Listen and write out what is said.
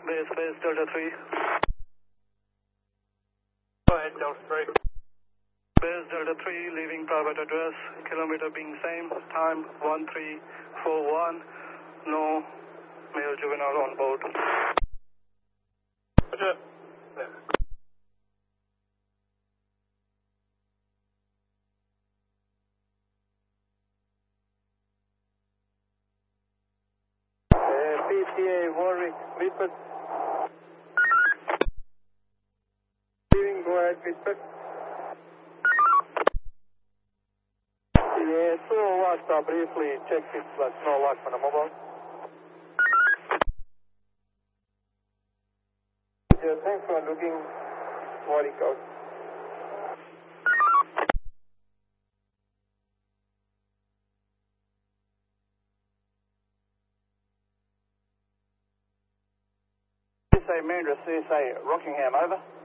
Base Delta 3. Go ahead, Delta 3. Base Delta 3, leaving private address, kilometer being same, time 1341, no male juvenile on board. Roger. PTA Warwick, Whitford. Leaving, go ahead, Whitford. Yeah, 201, briefly checked it, but no luck on the mobile. Yeah, thanks for looking Warwick out. CSA Mandra, CSA Rockingham, over.